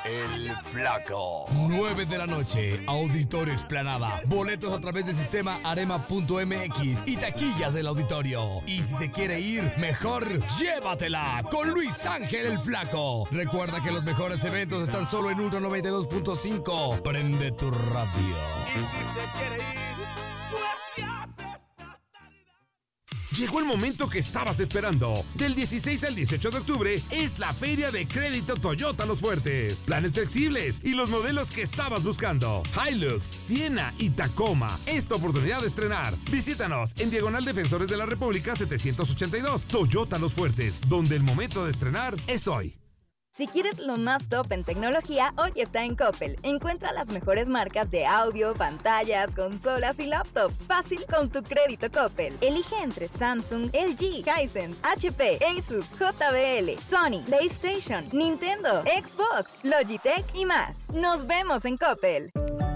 el Flaco. 9 de la noche, Auditorio Explanada. Boletos a través del sistema arema.mx y taquillas del auditorio. Y si se quiere ir, mejor llévatela con Luis Ángel el Flaco. Recuerda que los mejores eventos están solo en Ultra 92.5. Prende tu radio. Y si se quiere ir, pues ya se está. Llegó el momento que estabas esperando. Del 16 al 18 de octubre es la Feria de Crédito Toyota Los Fuertes. Planes flexibles y los modelos que estabas buscando. Hilux, Siena y Tacoma. Esta oportunidad de estrenar. Visítanos en Diagonal Defensores de la República 782. Toyota Los Fuertes, donde el momento de estrenar es hoy. Si quieres lo más top en tecnología, hoy está en Coppel. Encuentra las mejores marcas de audio, pantallas, consolas y laptops. Fácil con tu crédito Coppel. Elige entre Samsung, LG, Hisense, HP, Asus, JBL, Sony, PlayStation, Nintendo, Xbox, Logitech y más. Nos vemos en Coppel.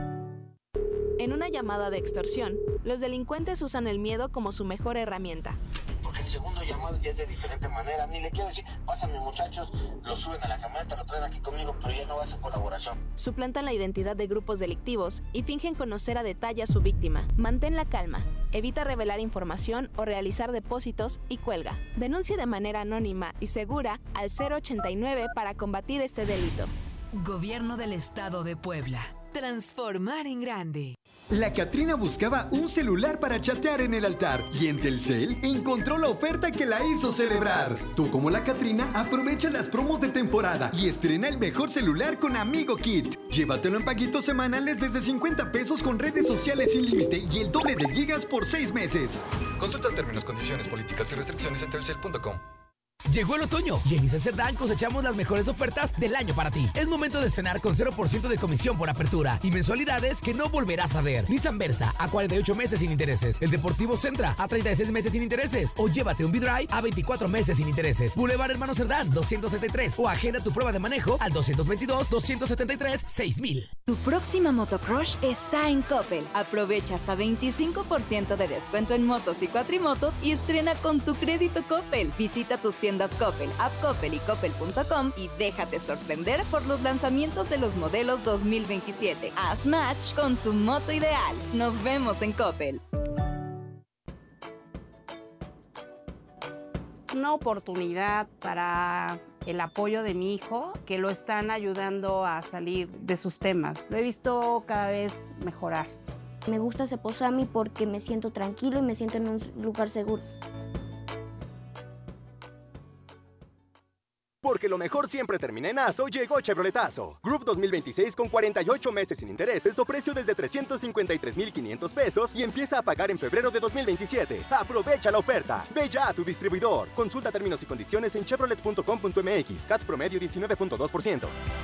En una llamada de extorsión, los delincuentes usan el miedo como su mejor herramienta. Porque el segundo llamado ya es de diferente manera. Ni le quiero decir, pásame muchachos, lo suben a la camioneta, lo traen aquí conmigo, pero ya no va a ser colaboración. Suplantan la identidad de grupos delictivos y fingen conocer a detalle a su víctima. Mantén la calma, evita revelar información o realizar depósitos y cuelga. Denuncia de manera anónima y segura al 089 para combatir este delito. Gobierno del Estado de Puebla. Transformar en grande. La Catrina buscaba un celular para chatear en el altar y en Telcel encontró la oferta que la hizo celebrar. Tú, como la Catrina, aprovecha las promos de temporada y estrena el mejor celular con Amigo Kit. Llévatelo en paguitos semanales desde 50 pesos con redes sociales sin límite y el doble de gigas por 6 meses. Consulta términos, condiciones, políticas y restricciones en telcel.com. Llegó el otoño y en Nissan Cerdán cosechamos las mejores ofertas del año para ti. Es momento de estrenar con 0% de comisión por apertura y mensualidades que no volverás a ver. Nissan Versa a 48 meses sin intereses. El Deportivo Sentra a 36 meses sin intereses. O llévate un V-Drive a 24 meses sin intereses. Boulevard Hermano Cerdán 273 o agenda tu prueba de manejo al 222-273-6000. Tu próxima motocross está en Coppel. Aprovecha hasta 25% de descuento en motos y cuatrimotos y estrena con tu crédito Coppel. Visita tus tiendas Coppel, App Coppel y Coppel.com y déjate sorprender por los lanzamientos de los modelos 2027. Haz match con tu moto ideal. Nos vemos en Coppel. Una oportunidad para el apoyo de mi hijo, que lo están ayudando a salir de sus temas. Lo he visto cada vez mejorar. Me gusta Ceposami porque me siento tranquilo y me siento en un lugar seguro. Porque lo mejor siempre termina en Aso, llegó Chevroletazo. Group 2026 con 48 meses sin intereses o precio desde 353,500 pesos y empieza a pagar en febrero de 2027. Aprovecha la oferta. Ve ya a tu distribuidor. Consulta términos y condiciones en chevrolet.com.mx. CAT promedio 19.2%.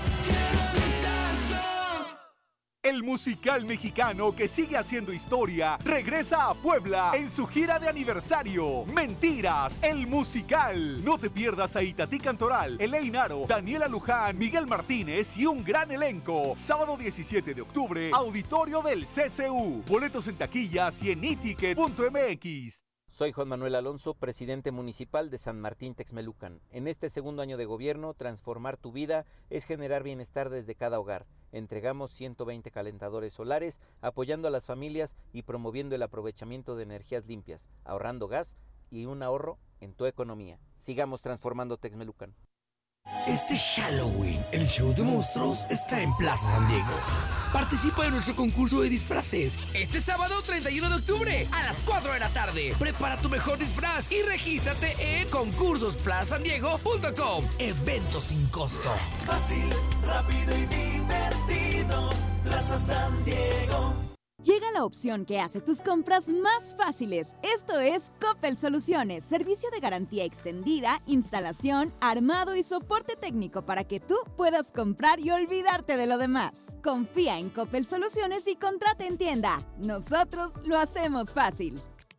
El musical mexicano que sigue haciendo historia regresa a Puebla en su gira de aniversario. Mentiras, el musical. No te pierdas a Itatí Cantoral, Elaine Aro, Daniela Luján, Miguel Martínez y un gran elenco. Sábado 17 de octubre, auditorio del CCU. Boletos en taquillas y en iticket.mx. Soy Juan Manuel Alonso, presidente municipal de San Martín Texmelucan. En este segundo año de gobierno, transformar tu vida es generar bienestar desde cada hogar. Entregamos 120 calentadores solares, apoyando a las familias y promoviendo el aprovechamiento de energías limpias, ahorrando gas y un ahorro en tu economía. Sigamos transformando Texmelucan. Este Halloween, el show de monstruos está en Plaza San Diego. Participa en nuestro concurso de disfraces este sábado 31 de octubre a las 4 de la tarde. Prepara tu mejor disfraz y regístrate en concursosplasazandiego.com. Evento sin costo. Fácil, rápido y divertido. Plaza San Diego. Llega la opción que hace tus compras más fáciles. Esto es Coppel Soluciones, servicio de garantía extendida, instalación, armado y soporte técnico para que tú puedas comprar y olvidarte de lo demás. Confía en Coppel Soluciones y contrata en tienda. Nosotros lo hacemos fácil.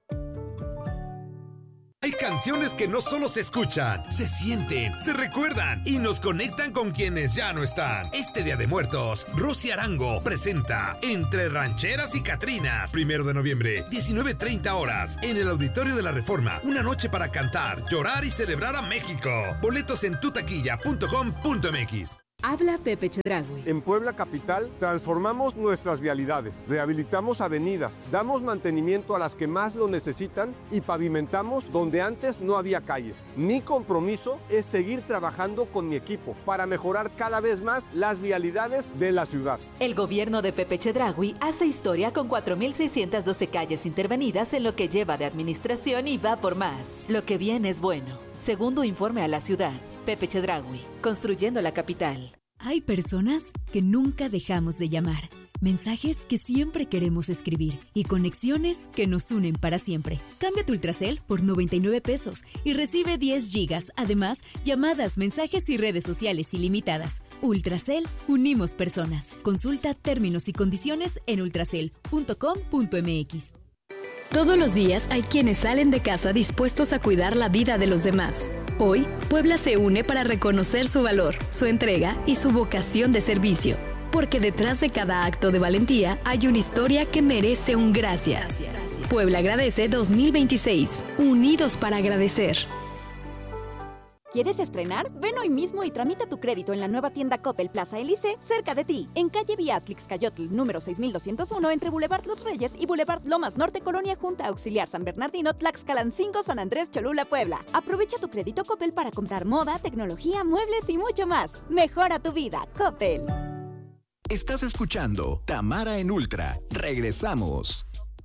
Hay canciones que no solo se escuchan, se sienten, se recuerdan y nos conectan con quienes ya no están. Este Día de Muertos, Rosy Arango presenta Entre Rancheras y Catrinas. 1 de noviembre, 19:30 horas, en el Auditorio de la Reforma. Una noche para cantar, llorar y celebrar a México. Boletos en tutaquilla.com.mx. Habla Pepe Chedraui. En Puebla Capital transformamos nuestras vialidades, rehabilitamos avenidas, damos mantenimiento a las que más lo necesitan y pavimentamos donde antes no había calles. Mi compromiso es seguir trabajando con mi equipo para mejorar cada vez más las vialidades de la ciudad. El gobierno de Pepe Chedraui hace historia con 4.612 calles intervenidas en lo que lleva de administración y va por más. Lo que viene es bueno. Segundo informe a la ciudad. Pepe Chedraui, construyendo la capital. Hay personas que nunca dejamos de llamar, mensajes que siempre queremos escribir y conexiones que nos unen para siempre. Cambia tu Ultracel por 99 pesos y recibe 10 gigas. Además, llamadas, mensajes y redes sociales ilimitadas. Ultracel, unimos personas. Consulta términos y condiciones en ultracel.com.mx. Todos los días hay quienes salen de casa dispuestos a cuidar la vida de los demás. Hoy, Puebla se une para reconocer su valor, su entrega y su vocación de servicio. Porque detrás de cada acto de valentía hay una historia que merece un gracias. Puebla agradece 2026. Unidos para agradecer. ¿Quieres estrenar? Ven hoy mismo y tramita tu crédito en la nueva tienda Coppel Plaza Elise, cerca de ti, en calle Beatrix Cayotl, número 6201, entre Boulevard Los Reyes y Boulevard Lomas Norte, Colonia Junta Auxiliar San Bernardino, Tlaxcalancingo, San Andrés Cholula, Puebla. Aprovecha tu crédito Coppel para comprar moda, tecnología, muebles y mucho más. Mejora tu vida, Coppel. Estás escuchando Tamara en Ultra. Regresamos.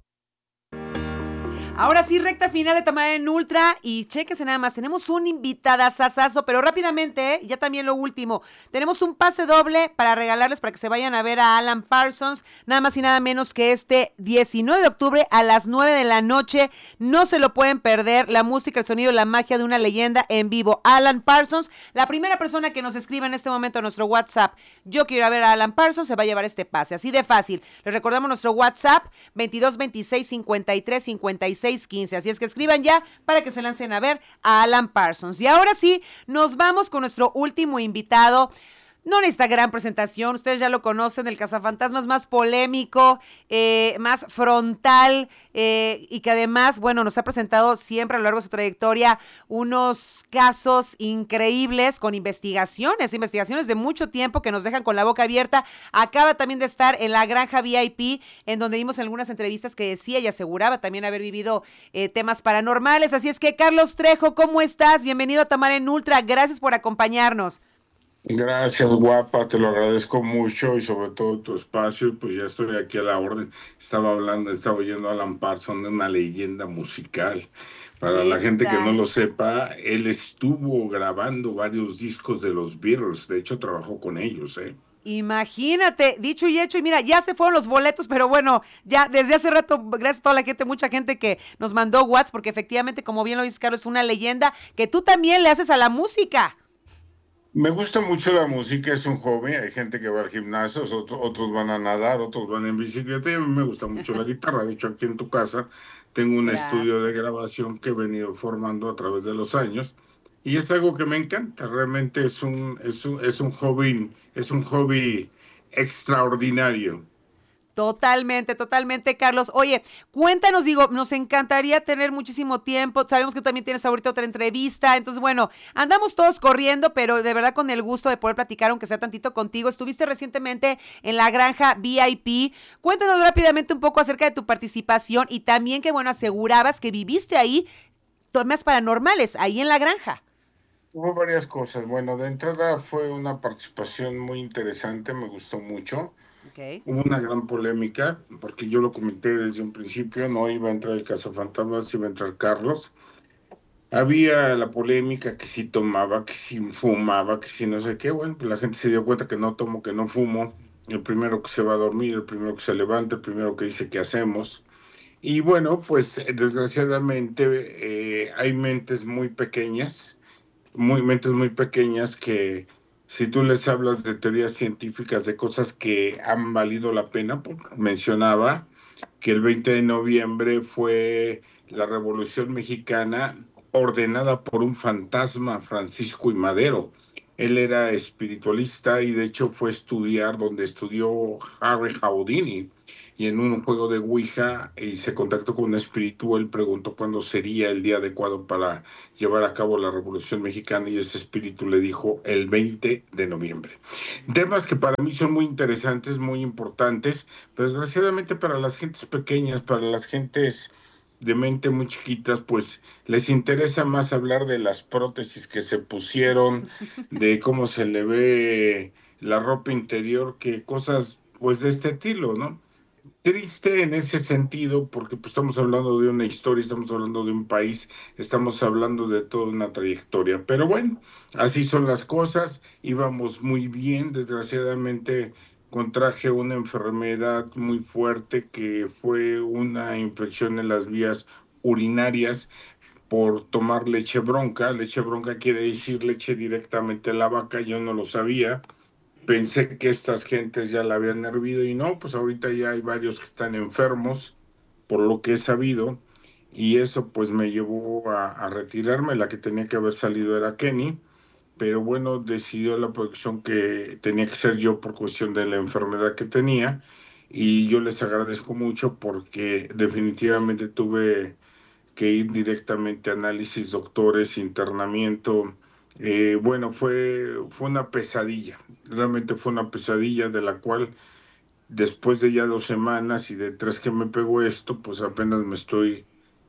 Ahora sí, recta final de Tamara en Ultra y chéquese nada más, tenemos un invitadazazazo, pero rápidamente, ya también lo último, tenemos un pase doble para regalarles para que se vayan a ver a Alan Parsons, nada más y nada menos que este 19 de octubre a las 9 de la noche, no se lo pueden perder, la música, el sonido, la magia de una leyenda en vivo, Alan Parsons, la primera persona que nos escriba en este momento a nuestro WhatsApp, yo quiero ir a ver a Alan Parsons, se va a llevar este pase, así de fácil, les recordamos nuestro WhatsApp, 22 26 53 56 15, así es que escriban ya para que se lancen a ver a Alan Parsons. Y ahora sí, nos vamos con nuestro último invitado. No necesita gran presentación, ustedes ya lo conocen, el cazafantasmas más polémico, más frontal y que además, bueno, nos ha presentado siempre a lo largo de su trayectoria unos casos increíbles con investigaciones de mucho tiempo que nos dejan con la boca abierta. Acaba también de estar en la Granja VIP, en donde vimos algunas entrevistas que decía y aseguraba también haber vivido temas paranormales. Así es que, Carlos Trejo, ¿cómo estás? Bienvenido a Tamara en Ultra, gracias por acompañarnos. Gracias, guapa, te lo agradezco mucho y sobre todo tu espacio, pues ya estoy aquí a la orden. Estaba oyendo a Alan Parsons, de una leyenda musical. Para la gente que no lo sepa, él estuvo grabando varios discos de los Beatles, de hecho trabajó con ellos, Imagínate, dicho y hecho, y mira, ya se fueron los boletos, pero bueno, ya desde hace rato, gracias a toda la gente, mucha gente que nos mandó WhatsApp, porque efectivamente, como bien lo dices, Carlos, es una leyenda que tú también le haces a la música. Me gusta mucho la música, es un hobby, hay gente que va al gimnasio, otros van a nadar, otros van en bicicleta y a mí me gusta mucho la guitarra. De hecho, aquí en tu casa tengo un estudio de grabación que he venido formando a través de los años y es algo que me encanta, realmente es un hobby extraordinario. Totalmente, Carlos. Oye, cuéntanos, nos encantaría tener muchísimo tiempo. Sabemos que tú también tienes ahorita otra entrevista. Entonces, bueno, andamos todos corriendo, pero de verdad con el gusto de poder platicar, aunque sea tantito contigo. Estuviste recientemente en la Granja VIP. Cuéntanos rápidamente un poco acerca de tu participación y también que, bueno, asegurabas que viviste ahí temas paranormales, ahí en la granja. Hubo varias cosas. Bueno, de entrada fue una participación muy interesante, me gustó mucho. Okay. Hubo una gran polémica, porque yo lo comenté desde un principio, no iba a entrar el cazafantasmas, iba a entrar Carlos. Había la polémica que si tomaba, que si fumaba, que si no sé qué. Bueno, pues la gente se dio cuenta que no tomo, que no fumo. El primero que se va a dormir, el primero que se levanta, el primero que dice qué hacemos. Y bueno, pues desgraciadamente hay mentes muy pequeñas que si tú les hablas de teorías científicas, de cosas que han valido la pena, pues mencionaba que el 20 de noviembre fue la Revolución Mexicana ordenada por un fantasma, Francisco I. Madero. Él era espiritualista y de hecho fue a estudiar donde estudió Harry Houdini. Y en un juego de Ouija y se contactó con un espíritu, él preguntó cuándo sería el día adecuado para llevar a cabo la Revolución Mexicana y ese espíritu le dijo el 20 de noviembre. Temas que para mí son muy interesantes, muy importantes, pero desgraciadamente para las gentes pequeñas, para las gentes de mente muy chiquitas, pues les interesa más hablar de las prótesis que se pusieron, de cómo se le ve la ropa interior, que cosas pues de este estilo, ¿no? Triste en ese sentido, porque pues, estamos hablando de una historia, estamos hablando de un país, estamos hablando de toda una trayectoria. Pero bueno, así son las cosas, íbamos muy bien, desgraciadamente contraje una enfermedad muy fuerte que fue una infección en las vías urinarias por tomar leche bronca. Leche bronca quiere decir leche directamente de la vaca, yo no lo sabía. Pensé que estas gentes ya la habían hervido y no, pues ahorita ya hay varios que están enfermos, por lo que he sabido, y eso pues me llevó a retirarme. La que tenía que haber salido era Kenny, pero bueno, decidió la producción que tenía que ser yo por cuestión de la enfermedad que tenía, y yo les agradezco mucho porque definitivamente tuve que ir directamente a análisis, doctores, internamiento. Bueno, fue una pesadilla, realmente fue una pesadilla de la cual después de ya 2 semanas y de 3 que me pegó esto, pues apenas me estoy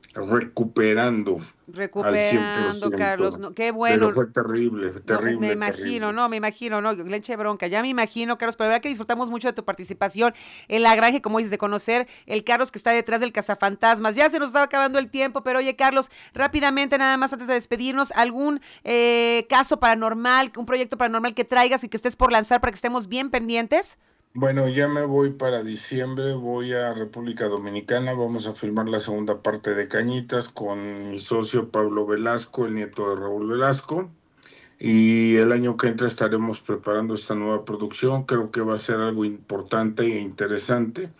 recuperando al 100%. Carlos, no, qué bueno. Pero fue terrible, terrible. No, me imagino, leche bronca, ya me imagino, Carlos, pero la verdad que disfrutamos mucho de tu participación en La Granja, como dices, de conocer el Carlos que está detrás del Cazafantasmas. Ya se nos estaba acabando el tiempo, pero oye, Carlos, rápidamente, nada más antes de despedirnos, algún caso paranormal, un proyecto paranormal que traigas y que estés por lanzar para que estemos bien pendientes. Bueno, ya me voy para diciembre, voy a República Dominicana, vamos a filmar la segunda parte de Cañitas con mi socio Pablo Velasco, el nieto de Raúl Velasco, y el año que entra estaremos preparando esta nueva producción. Creo que va a ser algo importante e interesante,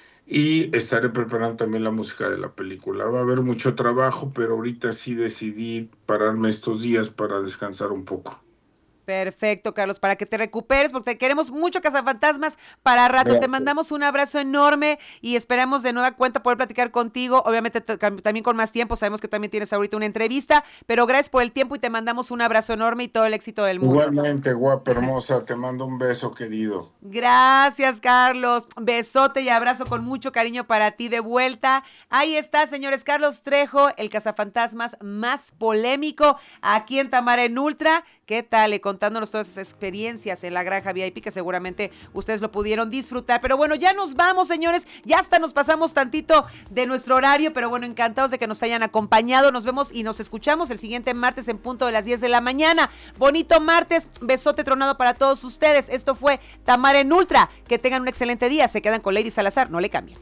y estaré preparando también la música de la película. Va a haber mucho trabajo, pero ahorita sí decidí pararme estos días para descansar un poco. Perfecto, Carlos, para que te recuperes, porque te queremos mucho, Cazafantasmas, para rato. Gracias. Te mandamos un abrazo enorme y esperamos de nueva cuenta poder platicar contigo, obviamente también con más tiempo. Sabemos que también tienes ahorita una entrevista, pero gracias por el tiempo y te mandamos un abrazo enorme y todo el éxito del mundo. Igualmente, guapa, hermosa, te mando un beso, querido. Gracias, Carlos. Besote y abrazo con mucho cariño para ti de vuelta. Ahí está, señores, Carlos Trejo, el Cazafantasmas más polémico aquí en Tamara en Ultra. ¿Qué tal? Contándonos todas esas experiencias en La Granja VIP que seguramente ustedes lo pudieron disfrutar. Pero bueno, ya nos vamos, señores. Ya hasta nos pasamos tantito de nuestro horario, pero bueno, encantados de que nos hayan acompañado. Nos vemos y nos escuchamos el siguiente martes en punto de las 10 de la mañana. Bonito martes, besote tronado para todos ustedes. Esto fue Tamara en Ultra. Que tengan un excelente día. Se quedan con Lady Salazar. No le cambien.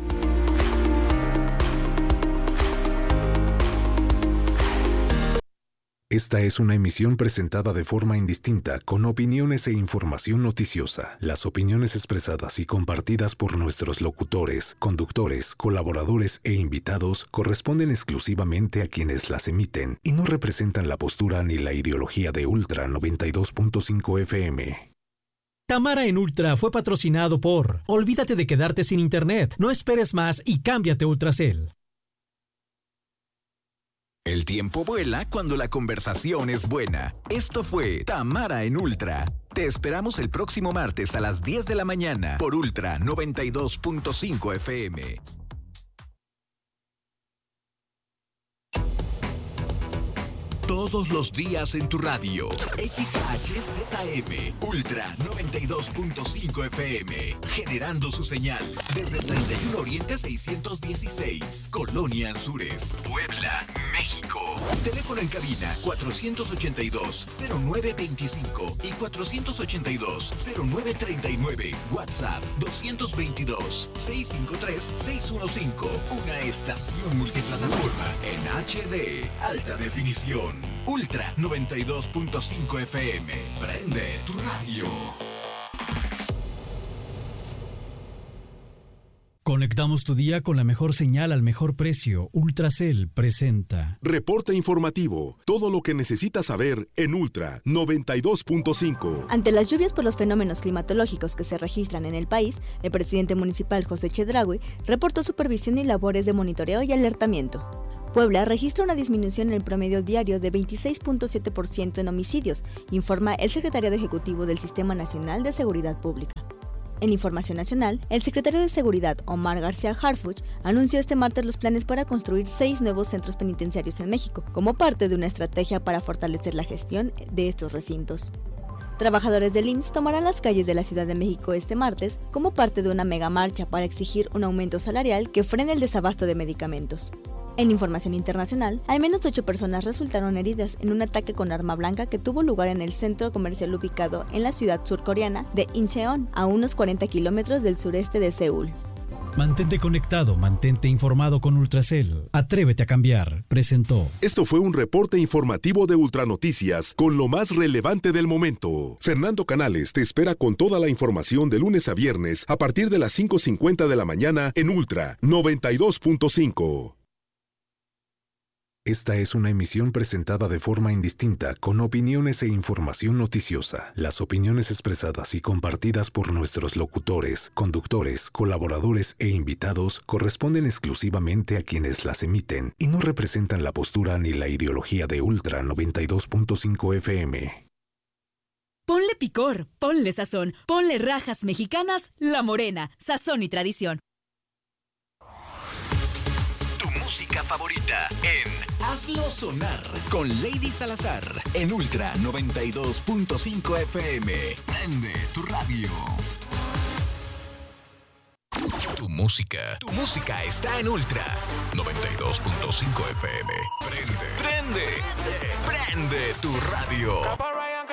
Esta es una emisión presentada de forma indistinta, con opiniones e información noticiosa. Las opiniones expresadas y compartidas por nuestros locutores, conductores, colaboradores e invitados corresponden exclusivamente a quienes las emiten y no representan la postura ni la ideología de Ultra 92.5 FM. Tamara en Ultra fue patrocinado por Olvídate de quedarte sin internet, no esperes más y cámbiate a Ultracel. El tiempo vuela cuando la conversación es buena. Esto fue Tamara en Ultra. Te esperamos el próximo martes a las 10 de la mañana por Ultra 92.5 FM. Todos los días en tu radio. XHZM Ultra 92.5 FM. Generando su señal desde 31 Oriente 616. Colonia Anzures, Puebla, México. Teléfono en cabina 482-0925 y 482-0939. WhatsApp 222-653-615. Una estación multiplataforma en HD. Alta definición. Ultra 92.5 FM. Prende tu radio. Conectamos tu día con la mejor señal al mejor precio. Ultracel presenta Reporte informativo. Todo lo que necesitas saber en Ultra 92.5. Ante las lluvias por los fenómenos climatológicos que se registran en el país, el presidente municipal José Chedraui reportó supervisión y labores de monitoreo y alertamiento. Puebla registra una disminución en el promedio diario de 26.7% en homicidios, informa el secretario ejecutivo del Sistema Nacional de Seguridad Pública. En información nacional, el secretario de Seguridad, Omar García Harfuch, anunció este martes los planes para construir 6 nuevos centros penitenciarios en México, como parte de una estrategia para fortalecer la gestión de estos recintos. Trabajadores del IMSS tomarán las calles de la Ciudad de México este martes como parte de una megamarcha para exigir un aumento salarial que frene el desabasto de medicamentos. En información internacional, al menos 8 personas resultaron heridas en un ataque con arma blanca que tuvo lugar en el centro comercial ubicado en la ciudad surcoreana de Incheon, a unos 40 kilómetros del sureste de Seúl. Mantente conectado, mantente informado con Ultracel. Atrévete a cambiar. Presentó. Esto fue un reporte informativo de Ultranoticias con lo más relevante del momento. Fernando Canales te espera con toda la información de lunes a viernes a partir de las 5:50 de la mañana en Ultra 92.5. Esta es una emisión presentada de forma indistinta, con opiniones e información noticiosa. Las opiniones expresadas y compartidas por nuestros locutores, conductores, colaboradores e invitados corresponden exclusivamente a quienes las emiten y no representan la postura ni la ideología de Ultra 92.5 FM. Ponle picor, ponle sazón, ponle rajas mexicanas, La Morena, sazón y tradición. Música favorita en Hazlo Sonar con Lady Salazar en Ultra 92.5 FM. Prende tu radio. Tu música está en Ultra 92.5 FM. Prende tu radio.